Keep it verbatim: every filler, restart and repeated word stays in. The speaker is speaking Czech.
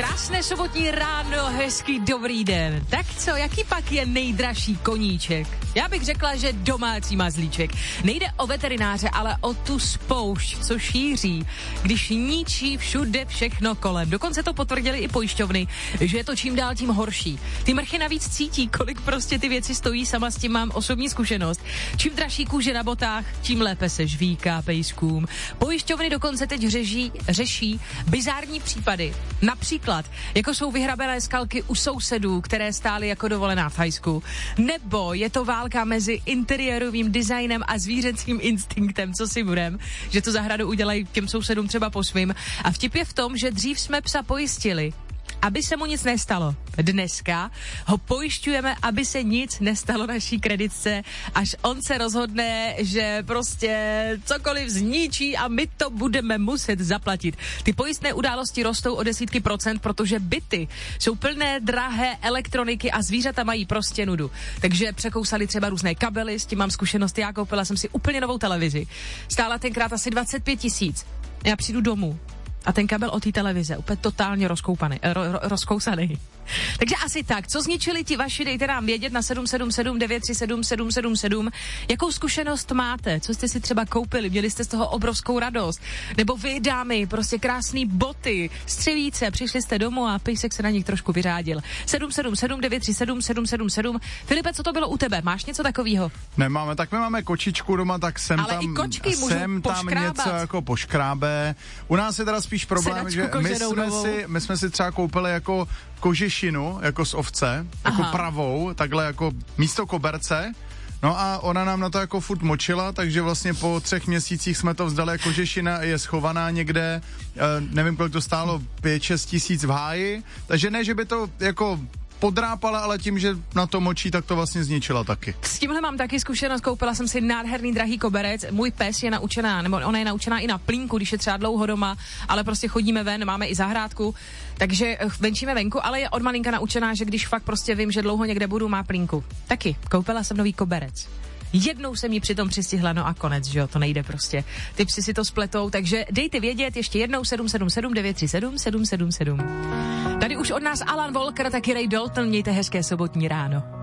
Krásné sobotní ráno, hezký dobrý den. Tak co, jaký pak je nejdražší koníček? Já bych řekla, že domácí mazlíček. Nejde o veterináře, ale o tu spoušť, co šíří, když ničí všude všechno kolem. Dokonce to potvrdili i pojišťovny, že je to čím dál tím horší. Ty mrchy navíc cítí, kolik prostě ty věci stojí, sama s tím mám osobní zkušenost. Čím dražší kůže na botách, tím lépe se žvíká pejskům. Pojišťovny dokonce teď řeší, řeší bizární případy. Například, jako jsou vyhrabené skalky u sousedů, které stály jako dovolená v Thajsku. Nebo je to válka mezi interiérovým designem a zvířecím instinktem, co si budem, že tu zahradu udělají těm sousedům třeba po svým. A vtip je v tom, že dřív jsme psa pojistili, aby se mu nic nestalo. Dneska ho pojišťujeme, aby se nic nestalo naší kreditce, až on se rozhodne, že prostě cokoliv zničí a my to budeme muset zaplatit. Ty pojistné události rostou o desítky procent, protože byty jsou plné drahé elektroniky a zvířata mají prostě nudu. Takže překousali třeba různé kabely, s tím mám zkušenost, já koupila jsem si úplně novou televizi. Stála tenkrát asi dvacet pět tisíc. Já přijdu domů a ten kabel od té televize úplně totálně rozkoupaný, ro, ro, rozkousaný. Takže asi tak. Co zničili ti vaši, dejte nám vědět na sedm sedm sedm devět tři sedm sedm sedm sedm. Jakou zkušenost máte? Co jste si třeba koupili? Měli jste z toho obrovskou radost? Nebo vy, dámy, prostě krásný boty, střevíce, přišli jste domů a pejsek se na nich trošku vyřádil. sedm sedm sedm devět tři sedm sedm sedm sedm. Filipe, co to bylo u tebe? Máš něco takového? Nemáme, tak my máme kočičku doma, tak sem ale tam, i kočky sem tam něco jako poškrábe. U nás je teda spíš problém, že my jsme, si, my jsme si třeba koupili jako kožešinu, jako z ovce, jako aha, pravou, takhle jako místo koberce. No a ona nám na to jako furt močila, takže vlastně po třech měsících jsme to vzdali, jako kožešina je schovaná někde, nevím, kolik to stálo, pět šest tisíc v háji, takže ne, že by to jako podrápala, ale tím, že na to močí, tak to vlastně zničila taky. S tímhle mám taky zkušenost, koupila jsem si nádherný drahý koberec, můj pes je naučená, nebo ona je naučená i na plínku, když je třeba dlouho doma, ale prostě chodíme ven, máme i zahrádku, takže venčíme venku, ale je od malinka naučená, že když fakt prostě vím, že dlouho někde budu, má plínku. Taky, koupila jsem nový koberec. Jednou jsem ji přitom přistihla, no a konec, že jo, to nejde prostě. Ty psi si to spletou, takže dejte vědět ještě jednou sedm sedm sedm devět tři sedm sedm sedm sedm. Tady už od nás Alan Walker, taky Ray Dalton, mějte hezké sobotní ráno.